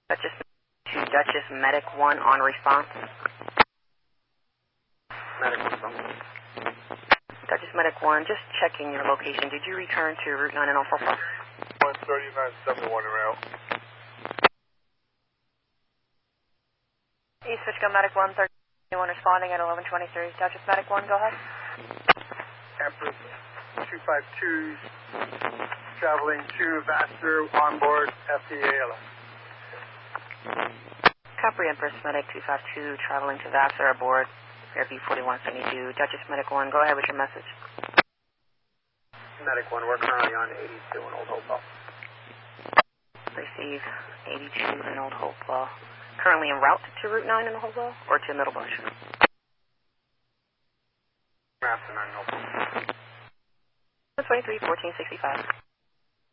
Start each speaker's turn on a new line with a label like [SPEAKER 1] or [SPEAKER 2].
[SPEAKER 1] Duchess to Duchess Medic 1 on response.
[SPEAKER 2] Medic 1 phone.
[SPEAKER 1] Duchess Medic 1, just checking your location. Did you return to Route 9 and 044?
[SPEAKER 2] 13971 around.
[SPEAKER 3] East Fishkill Medic 1, 31 responding at 1123. Duchess Medic 1, go ahead.
[SPEAKER 2] Empress 252 traveling to Vassar on board FDALS.
[SPEAKER 1] Copy, Empress Medic 252 traveling to Vassar aboard Airview 4172. Duchess Medic 1, go ahead with your message.
[SPEAKER 2] Medic 1, we're currently on 82 in Old Hopewell.
[SPEAKER 1] Receive 82 in Old Hopewell. Currently en route to Route 9 in Hopewell or to Middlebush?
[SPEAKER 2] After 9 Hopewell.
[SPEAKER 1] 23, 1465.